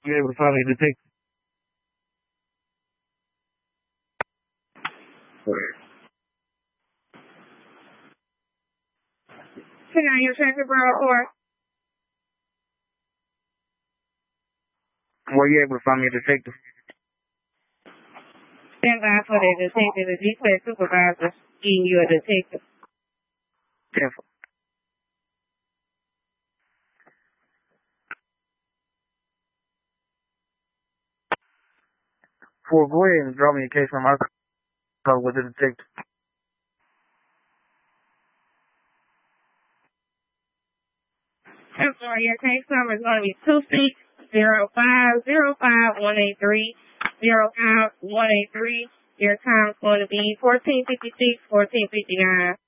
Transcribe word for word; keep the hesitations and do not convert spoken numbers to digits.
You able to find me a detective? Can I your traffic bureau or Were you able to find me a detective? stand by for the detective? The G-Class supervisor getting you a detective. ten four. Four, go ahead and draw me a case from my call with the detective. I'm sorry, your case number is going to be two six zero five zero five one eight three zero five one eight three. Your time is going to be fourteen fifty-six, fourteen fifty-nine.